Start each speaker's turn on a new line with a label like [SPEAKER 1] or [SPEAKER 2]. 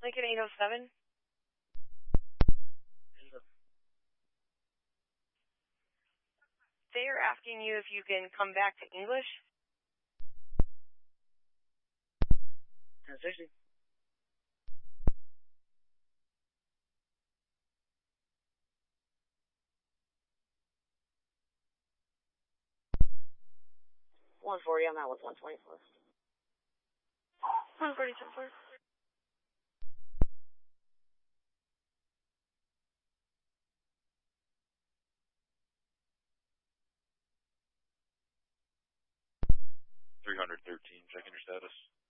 [SPEAKER 1] Lincoln 807. They are asking you if you can come back to English.
[SPEAKER 2] 1060. $140, I'm out with 124.
[SPEAKER 1] 140,
[SPEAKER 3] 313, checking your status.